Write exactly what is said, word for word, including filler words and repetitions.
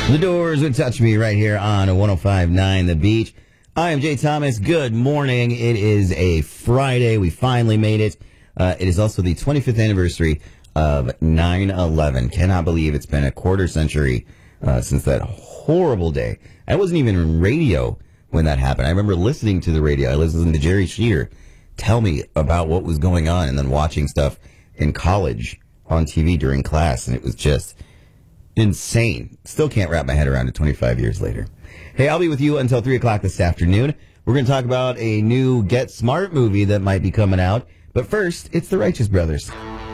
The Doors would touch me right here on one oh five point nine The Beach. I am Jay Thomas. Good morning. It is a Friday. We finally made it. Uh, it is also the twenty-fifth anniversary of nine eleven. Cannot believe it's been a quarter century uh, since that horrible day. I wasn't even in radio when that happened. I remember listening to the radio. I listened to Jerry Shear tell me about what was going on and then watching stuff in college on T V during class, and it was just insane. Still can't wrap my head around it twenty-five years later. Hey, I'll be with you until three o'clock this afternoon. We're going to talk about a new Get Smart movie that might be coming out. But first, it's the Righteous Brothers.